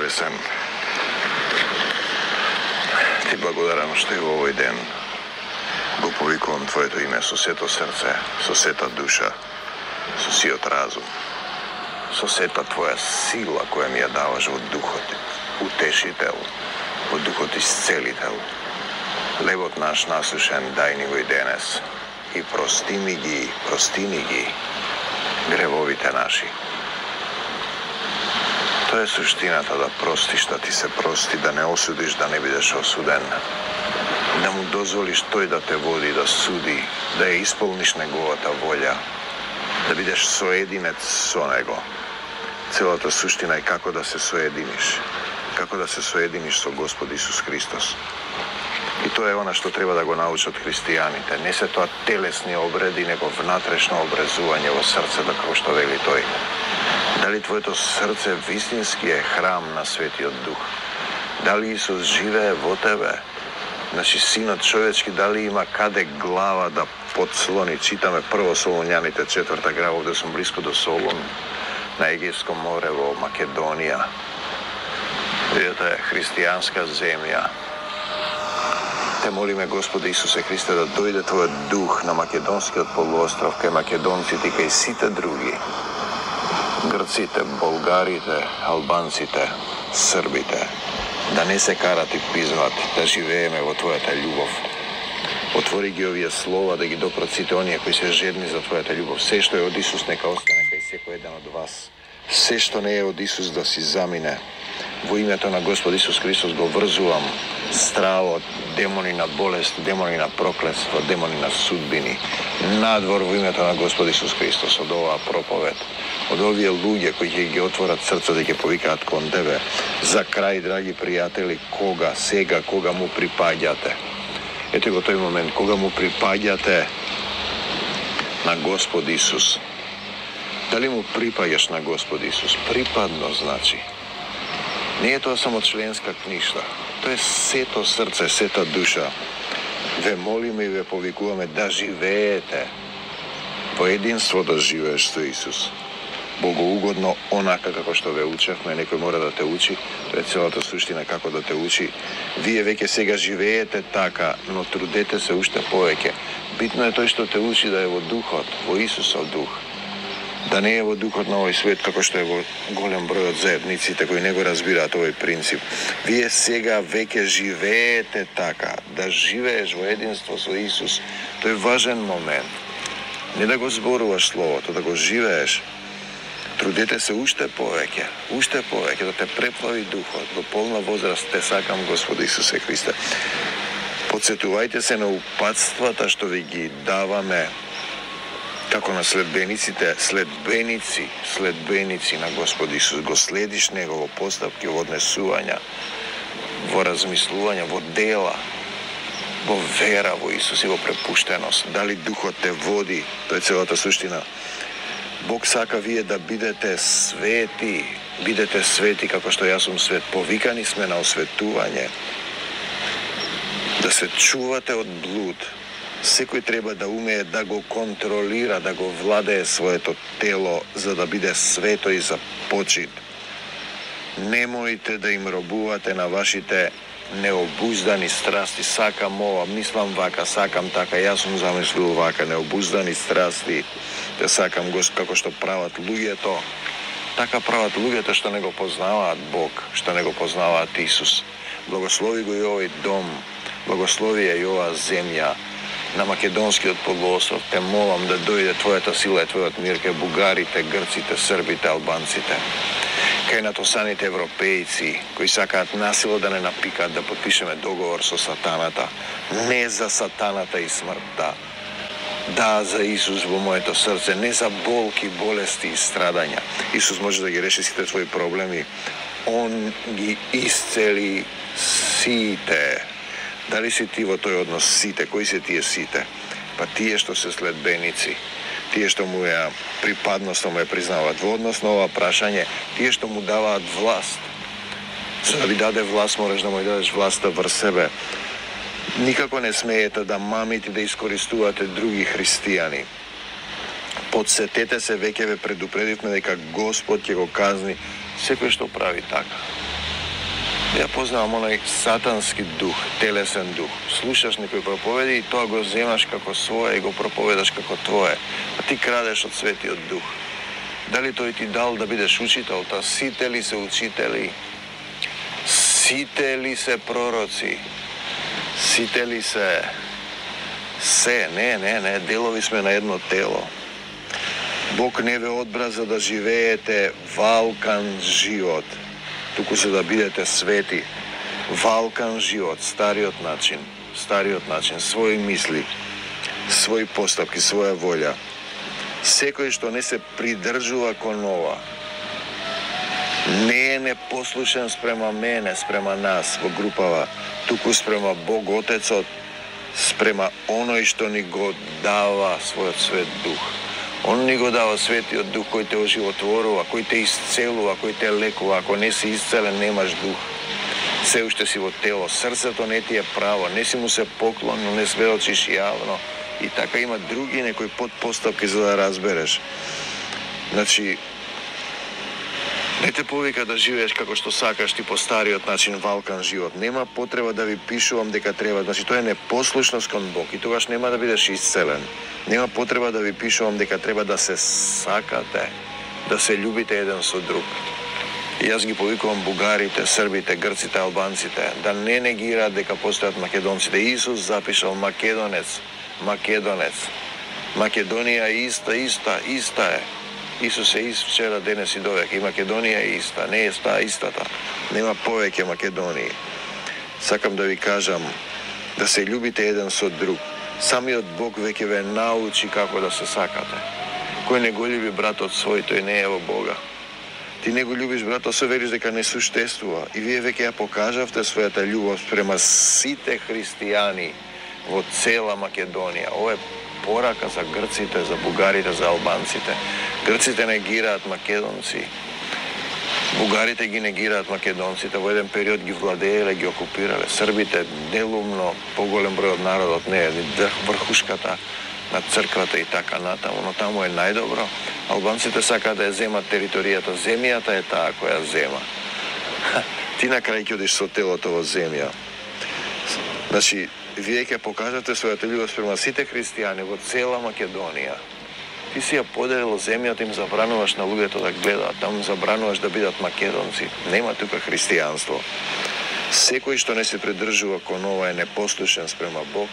pesen. Ti благодарам што и во овој ден го повикувам Твоето име со сето срце, со сета душа, со сиот разум, со сета Твоја сила која ми ја даваш во духот утешител, во духот исцелител. Левот наш насушен дај ни го и денес и прости ни ги гревовите наши. Тоа е суштината, да простиш, да ти се прости, да не осудиш, да не бидеш осуден. Да му дозволиш тој да те води, да суди, да ја исполниш неговата волја, да бидеш соединет со него. Целата суштина е како да се соединиш со Господ Исус Христос. И тоа е она што треба да го научат христијаните. Не се тоа телесни обреди, него внатрешно образување во срцето, како што вели тој. Дали твоето срце вистински е храм на Светиот Дух? Дали Исус живее во тебе? Значи, Синот човечки дали има каде глава да подслони? Читаме прво Солуњаните 4 глава, овде сум близко до Солун, на Егејско море во Македонија. Видите, е христијанска земја. Те молиме, Господи Исусе Христе, да дојде Твојот дух на Македонскиот полуостров, кај македонците и кај сите други. Грците, болгарите, албанците, србите, да не се карат и пизнат, да живееме во Твојата љубов. Отвори ги овие слова, да ги допрат сите оние кои се жедни за Твојата љубов. Се што е од Исус нека остане кај секој еден од вас. Се што не е од Исус да си замине. Во името на Господ Исус Христос го врзувам стравот, демони на болест, демони на проклетство, демони на судбини. Надвор во името на Господ Исус Христос од оваа проповед. Од овие луѓе кои ќе ги отворат срца да ќе повикаат кон Тебе. За крај, драги пријатели, кога му припаѓате? Ете го тој момент, кога му припаѓате на Господ Исус. Дали му припаѓаш на Господ Исус? Припадно значи. Не е тоа само членска книжка. Тоа е сето срце, сета душа. Ве молиме и ве повикуваме да живеете во единство, да живееш со Исус. Богоугодно, онака како што ве учевме, некој мора да те учи, тоа е целата суштина како да те учи. Вие веќе сега живеете така, но трудете се уште повеќе. Битно е тој што те учи да е во духот, во Исусов дух. Да не е во духот на овој свет, како што е во голем број од заедниците кои не го разбираат овој принцип. Вие сега веќе живеете така, да живееш во единство со Исус. Тој е важен момент. Не да го зборуваш словото, да го живееш. Трудете се уште повеќе, да те преплави духот. Во полна возраст те сакам, Господи Исусе Христе. Подсетувајте се на упатствата што ви ги даваме како на следбениците, следбеници на Господ Исус. Го следиш Него во постапки, во однесувања, во размислувања, во дела, во вера во Исус и во препуштеност. Дали Духот те води, тоа е целата суштина. Бог сака вие да бидете свети како што јас сум свет. Повикани сме на осветување. Да се чувате од блуд. Секој треба да умее да го контролира, да го владее своето тело, за да биде свето и за почит. Немојте да им робувате на вашите необуздани страсти. Сакам ова, мислам вака, сакам така, јас сум замислил вака, необуздани страсти. Те сакам го како што прават луѓето. Така прават луѓето што не го познаваат Бог, што не го познаваат Исус. Благослови го и овој дом, благослови ја и оваа земја. На Македонскиот полуостров те молам да дојде Твојата сила и Твојот мир кај бугарите, грците, србите, албанците. Кај натосаните европејци кои сакаат насило да не напикаат да потпишеме договор со сатаната. Не за сатаната и смртта. Да, за Исус во моето срце, не за болки, болести и страдања. Исус може да ги реши сите твои проблеми. Он ги исцели сите. Дали си ти во тој однос сите? Кои се тие сите? Па тие што се следбеници, тие што му ја припадноста му ја признаваат. Во однос на ова прашање, тие што му даваат власт. За да ви даде власт, мораш да му дадеш власта врз себе. Никако не смеете да мамите, да искористувате други христијани. Подсетете се, веќе ве предупредивме дека Господ ќе го казни секој што прави така. Ja poznam onaj satanski duh, telesen duh. Slušaš nekoj propovedi i to go zemaš kako svoje i go propovedaš kako tvoje. A ti kradeš od sveti od duh. Da li to i ti dal da bideš učitelj? Ta site li se učitelji? Site li se proroci? Site li se ne, delovi sme na jedno telo. Bog ne ve odbraza da živejete valkan život. Туку се да бидете свети, валкан живот, стариот начин, своји мисли, своји постапки, своја волја. Секој што не се придржува кон ова, не е непослушен спрема мене, спрема нас во групава, туку спрема Бог Отецот, спрема оној што ни го дава својот свет дух. Он ни го дава светиот дух кој те оживотворува, кој те исцелува, кој те лекува. Ако не си исцелен, немаш дух. Се уште си во тело. Срцето не ти е право. Не си му се поклонил, не сведочиш јавно. И така има други некои подпостапки за да разбереш. Значи, не те повика да живееш како што сакаш ти по стариот начин валкан живот. Нема потреба да ви пишувам дека треба. Значи, тоа е непослушност кон Бог и тогаш нема да бидеш исцелен. Нема потреба да ви пишувам дека треба да се сакате, да се љубите еден со друг. И јас ги повикувам бугарите, србите, грците, албанците, да не негираат дека постојат македонците. Исус запишал македонец. Македонија иста е. Исус е ист вчера, денес и довека. И Македонија е иста, не е истата. Нема повеќе Македонии. Сакам да ви кажам да се љубите еден со друг. Самиот Бог веќе ве научи како да се сакате. Кој не го љуби братот свој, тој не е во Бога. Ти не го љубиш братот свој, вериш дека не суштествува. И вие веќе ја покажавте својата љубов спрема сите христијани во цела Македонија. Ова е порака за грците, за бугарите, за албанците. Грците негираат македонци. Бугарите ги негираат македонците. Во еден период ги владееле, ги окупирале. Србите делумно, поголем број од народот не е врхушката на црквата и така натаму, но таму е најдобро. Албанците сакаат да ја земат територијата. Земјата е таа која зема. Ти на крај ќе одиш со телото во земја. Значи, вие ќе покажете својата љубов спрема сите христијани во цела Македонија. Ти си ја поделил земјата, им забрануваш на луѓето да гледаат, таму забрануваш да бидат македонци. Нема тука христијанство. Секој што не се придржува кон ова е непослушен спрема Бог.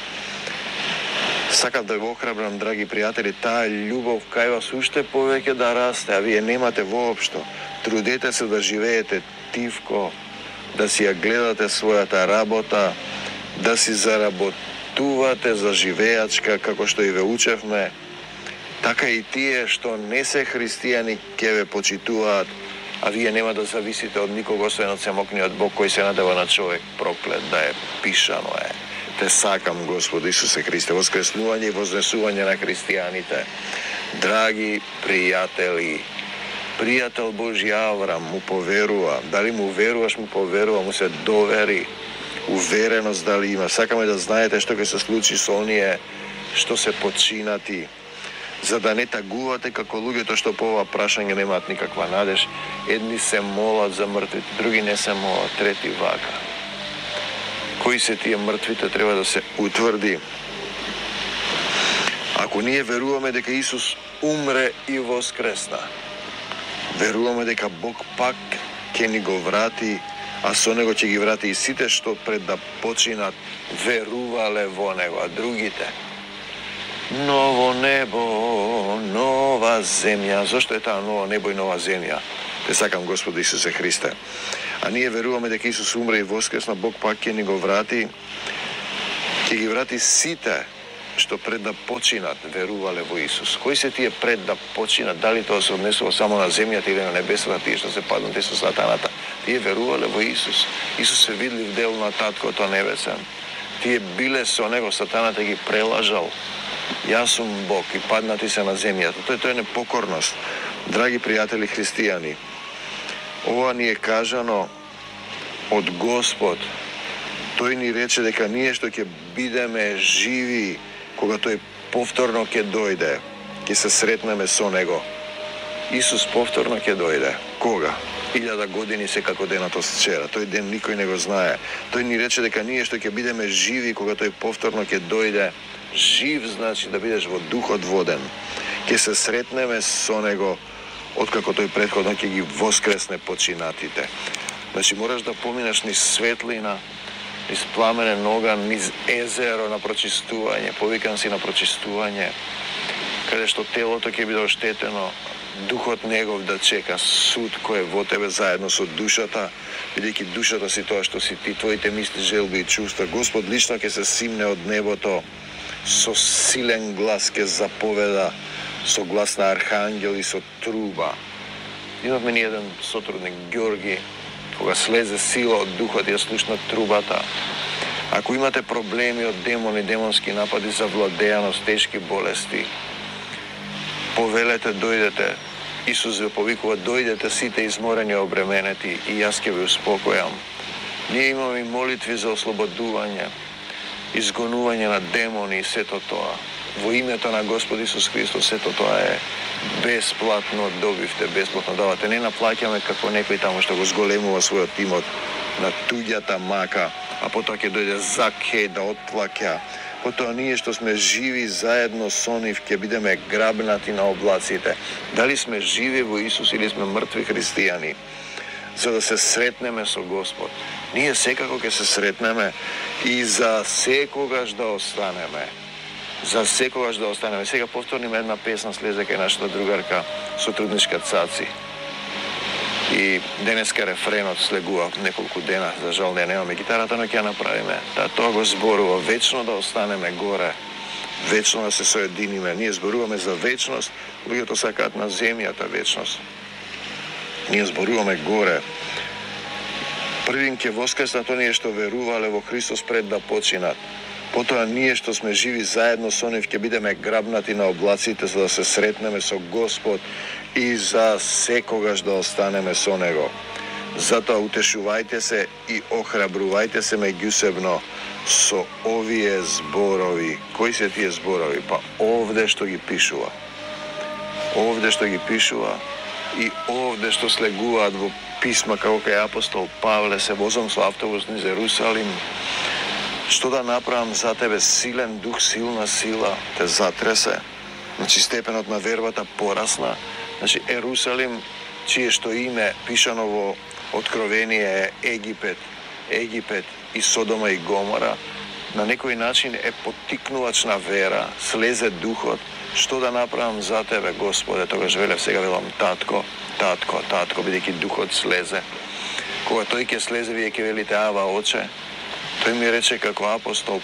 Сакам да го охрабрам, драги пријатели, таа љубов кај вас уште повеќе да расте, а вие немате воопшто. Трудете се да живеете тивко, да си ја гледате својата работа, да си заработувате за живеачка, како што и ве учевме. Така и тие што не се христијани ќе ве почитуваат, а вие нема да зависите од никого освен од самокниот Бог кој се надева на човек проклет да е, пишано е. Те сакам, Господи Исусе Христе, воскреснување и вознесување на христијаните. Драги пријатели, пријател Божи Аврам му поверува. Дали му веруваш, му поверува, му се довери. Увереност дали има. Сакаме да знаете што ќе се случи со оние што се починати, за да не тагувате како луѓето што по ова прашање немаат никаква надеж. Едни се молат за мртвите, други не се молат, трети вака. Кои се тие мртвите треба да се утврди. Ако ние веруваме дека Исус умре и воскресна, веруваме дека Бог пак ќе ни го врати, а со него ќе ги врати и сите што пред да починат верувале во него, а другите ново небо, нова земја. Зошто е таа ново небо и нова земја? Те сакам, Господи Исусе Христе. А ние веруваме дека Исус умре и воскресна, Бог пак ќе ни го врати, ќе ги врати сите што пред да починат верувале во Исус. Кои се тие пред да починат? Дали тоа се однесува само на земјата или на небесата, тие што се паднати со сатаната? Тие верувале во Исус. Исус е видлив дел на Таткото небесен. Тие биле со него, сатаната ги прелажал. Јас сум Бог и паднати се на земјата. Тоа е непокорност. Драги пријатели христијани, ова ни е кажано од Господ. Тој ни рече дека ние што ќе бидеме живи кога тој повторно ќе дојде, ќе се сретнеме со него. Исус повторно ќе дојде. Кога? 1000 години се како денот од вчера. Тој ден никој не го знае. Тој ни рече дека ние што ќе бидеме живи кога тој повторно ќе дојде. Жив значи да бидеш во духот воден. Ќе се сретнеме со него откако тој претходно ќе ги воскресне починатите. Значи мораш да поминеш низ светлина, низ пламенен оган, низ езеро на прочистување, повикан си на прочистување, каде што телото ќе биде оштетено, духот негов да чека суд кој е во тебе заедно со душата, бидејќи душата си тоа што си ти, твоите мисли, желби и чувства. Господ лично ќе се симне од небото, со силен глас ќе заповеда, со глас на архангел и со труба. Имавме ни еден сотрудник, Георги, кога слезе сила од духот и ја слушна трубата. Ако имате проблеми од демони, демонски напади, завладеаност, тешки болести, повелете, дојдете. Исус ве повикува, дојдете сите изморени, обременети, и јас ќе ве успокојам. Ние имаме и молитви за ослободување, изгонување на демони и сето тоа. Во името на Господ Исус Христос, сето тоа е бесплатно добивте, бесплатно давате. Не наплаќаме како некој таму што го зголемува својот имот на туѓата мака, а потоа ќе дојде Закхеј да отплаќа. Потоа ние што сме живи заедно со нив ќе бидеме грабнати на облаците. Дали сме живи во Исус или сме мртви христијани, за да се сретнеме со Господ. Ние секако ќе се сретнеме и за секогаш да останеме. За секогаш да останеме. Сега повторниме една песна, слезе кај нашата другарка, сотрудничка Цаци. И денеска рефренот слегува неколку дена, за жал не немаме гитарата, но ќе ја направиме. Тоа го зборува, вечно да останеме горе, вечно да се соединиме. Ние зборуваме за вечност, луѓето сакаат на земјата вечност. Ние зборуваме горе. Првин ќе воскреснат оние што верувале во Христос пред да починат. Потоа ние што сме живи заедно со нив ќе бидеме грабнати на облаците за да се сретнеме со Господ и за секогаш да останеме со Него. Затоа утешувајте се и охрабрувајте се меѓусебно со овие зборови. Кои се тие зборови? Па овде што ги пишува. Овде што ги пишува и овде што слегуваат во писма како кај апостол Павле, се возам со автобус низ Ерусалим. Што да направам за тебе? Силен дух, силна сила те затресе. Значи степенот на вербата порасна. Значи Ерусалим, чие што име пишано во Откровение е Египет. Египет и Содома и Гомора. На некој начин е поттикнувач на вера. Слезе духот. Што да направам за тебе, Господе? Тогаш велев, сега велам татко, татко, татко, бидејќи духот слезе. Кога тој ќе слезе, вие ќе велите Ава, Оче. Тој ми рече како апостол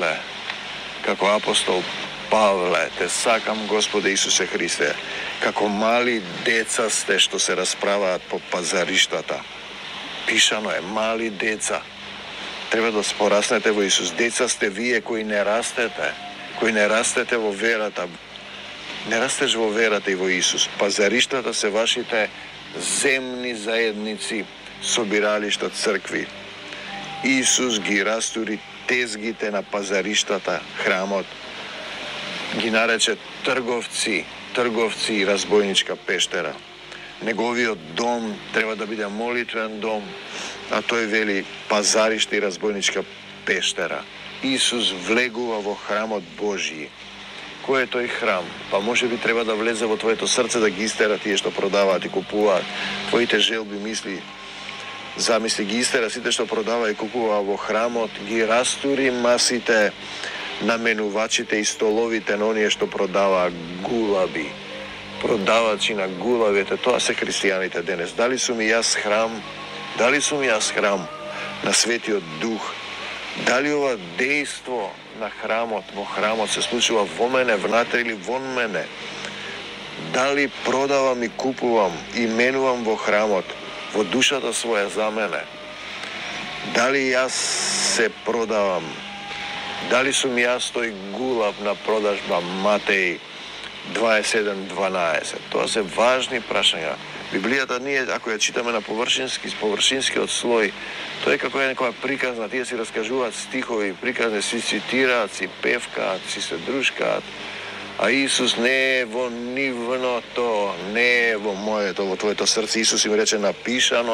Павле, те сакам, Господе Исусе Христе, како мали деца сте што се расправаат по пазариштата. Пишано е, мали деца. Треба да пораснете во Исус. Деца сте вие кои не растете во верата. Не растеш во верата и во Исус. Пазариштата се вашите земни заедници, собиралишта, цркви. Исус ги растури тезгите на пазариштата, храмот. Ги нарече трговци и разбойничка пештера. Неговиот дом треба да биде молитвен дом, а тој вели пазариште и разбойничка пештера. Исус влегува во храмот Божји. Кој е тој храм? Па може би треба да влезе во твоето срце да ги истера тие што продаваат и купуваат. Твоите желби, мисли, замисли ги истера сите што продава и купува во храмот, ги растури масите, наменувачите и столовите на оние што продаваа гулаби. Продавачи на гулавите, тоа се христијаните денес. Дали сум и јас храм? Дали сум јас храм на Светиот Дух? Дали ова дејство на храмот, во храмот се случува во мене, внатре или вон мене? Дали продавам и купувам и менувам во храмот, во душата своја за мене? Дали јас се продавам? Дали сум јас тој гулаб на продажба? Матеј 27:12. Тоа се важни прашања. Библијата ние, ако ја читаме на површинскиот слој, тоа е како некоја приказна, тие си раскажуваат стихови, приказни, си цитираат, си певкаат, си се дружкаат, A Isus не е во нивното, не е во моето, во твоето срце. Исус им рече, напишано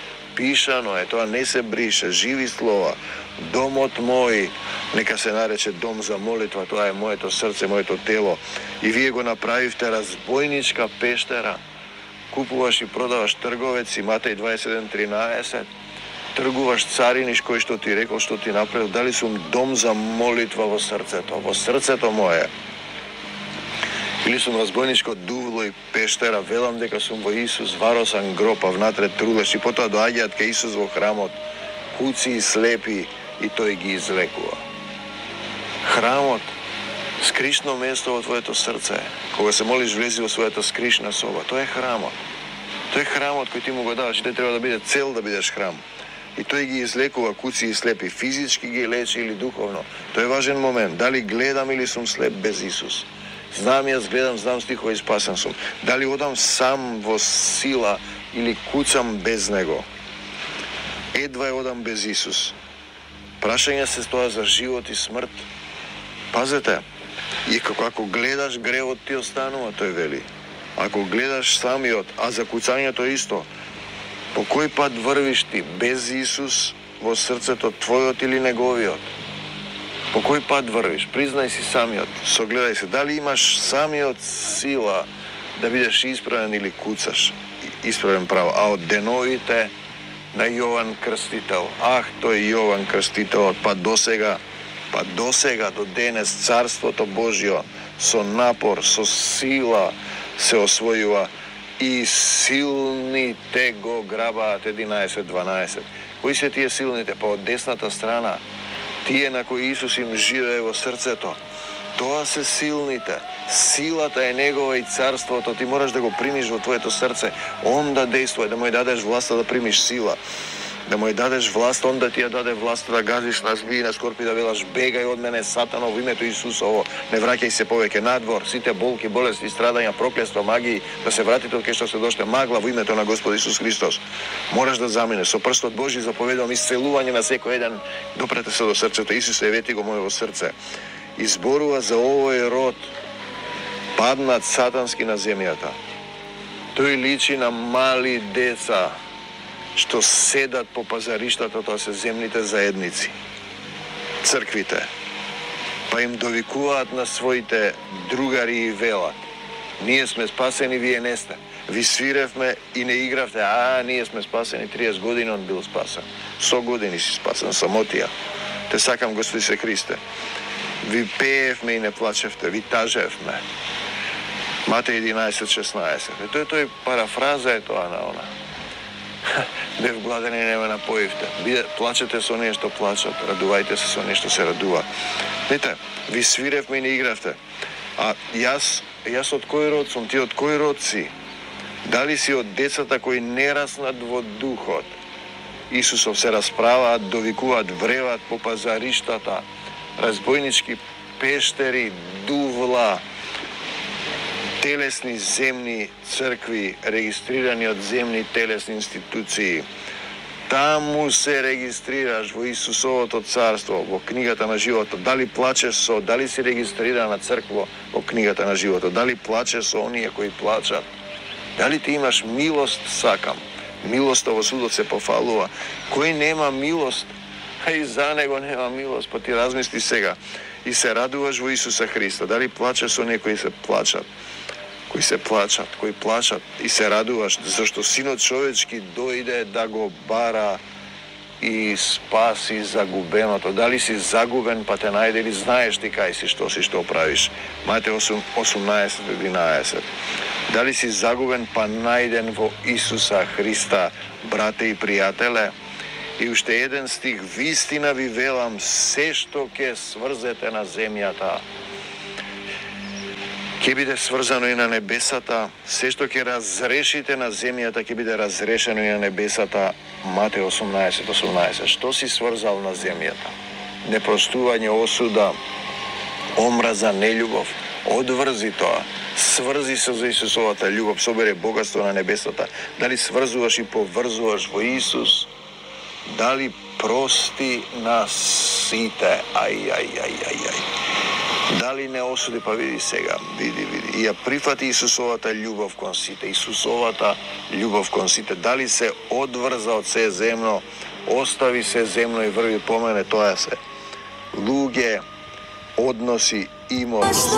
е, тоа не се брише, живи слова. Домот мој, нека се нарече дом за молитва, тоа е моето срце, моето тело. И вие го направивте разбойничка пештера. Купуваш и продаваш трговеци, Матеј 27:13. Тргуваш цариниш кој што ти рекол, што ти направил. Дали сум дом за молитва во срцето мое. Или сум разбойничко дувло и пештера, велам дека сум во Исус, варосан гроб, а внатре трулеш. И потоа доаѓаат кај Исус во храмот, куци и слепи, и тој ги излекува. Храмот, скришно место во твоето срце, кога се молиш, влези во својата скришна соба, тоа е храмот. Тој е храмот кој ти му го даваш, и тој треба да биде цел да бидеш храм. И тој ги излекува куци и слепи, физички ги лечи или духовно. Тоа е важен момент. Дали гледам или сум слеп без Исус? Знам, јас гледам, знам стихови и спасен сум. Дали одам сам во сила или куцам без Него? Едва одам без Исус. Прашање се тоа за живот и смрт. Пазете, и ако гледаш, гревот ти останува, тој вели. Ако гледаш самиот, а за куцањето исто, по кој пат врвиш ти без Исус во срцето твојот или неговиот? По кој пат врвиш? Признај си самиот, согледај се, дали имаш самиот сила да бидеш исправен или куцаш исправен право. А од деновите на Јован Крстител, тој Јован Крстителот, па до сега, до денес, Царството Божјо со напор, со сила се освојува и силните го грабаат 11-12. Кои се тие силните? Па од десната страна, тие на кои Исус им живее во срцето. Тоа се силните. Силата е Негова и Царството. Ти мораш да го примиш во твоето срце. Он да действува, да му ја дадеш власта да примиш сила. Да му ја дадеш власт, он да ти ја даде власт да газиш на змии, на скорпи, да велаш бегај од мене, Сатано, во името Исусово. Не враќај се повеќе надвор. Сите болки, болести, страдања, проклества, магии, да се вратите од кај што се доште, магла во името на Господ Исус Христос. Мораш да заминеш. Со прстот Божи заповедувам исцелување на секој еден. Допрете се до срцето. Исусе, вети го мојово срце. Изборува за овој род паднат сатански на земјата. Тој личи на мали деца што седат по пазариштата, тоа се земните заедници, црквите, па им довикуваат на своите другари и велат: ние сме спасени, вие не сте. Ви свиревме и не игравте, ние сме спасени, 30 години он бил спасен. 100 години си спасен, самотија. Те сакам, Господи се Христе. Ви пеевме и не плачевте, ви тажевме. Матеј 11:16. Тој парафраза е тоа на она. Бев гладен и не ме напоивте. Плачете со оние што плачат, радувајте се со оние што се радува. Видите, ви свиревме и не игравте. А јас од кој род сум, ти од кој род си? Дали си од децата кои не раснат во духот? Исусов се расправаат, довикуваат, вреват по пазариштата, разбойнички пештери, дувла, телесни земни цркви, регистрирани од земни телесни институции. Таму се регистрираш во Исусовото царство, во книгата на животот. Дали плачеш дали си регистрирана црква во книгата на животот? Дали плачеш со оние кои плачат? Дали ти имаш милост, сакам? Милоста во судот се пофалува. Кој нема милост, и за него нема милост, па ти размисли сега. И се радуваш во Исуса Христа. Дали плачеш со оние кои се плачат? Кои плачат и се радуваш, зашто Синот човечки дојде да го бара и спаси загубеното. Дали си загубен, па те најде, или знаеш ти кај си, што правиш? Матеј 18:11. Дали си загубен, па најден во Исуса Христа, брате и пријателе? И уште еден стих: вистина ви велам, се што ќе сврзете на земјата ќе биде сврзано и на небесата, се што ќе разрешите на земјата ќе биде разрешено и на небесата. Матеј 18:18. Што си сврзал на земјата? Непростување, осуда, омраза, нељубов. Одврзи тоа. Сврзи се за Исусовата љубов, собере богатство на небесата. Дали сврзуваш и поврзуваш во Исус? Дали прости на сите? Дали не осуди, па види сега, види. И ја прифати Исусовата љубов кон сите, Исусовата љубов кон сите. Дали се одврза од се земно, остави се земно и врви по мене, тоа се. Луѓе, односи, имот.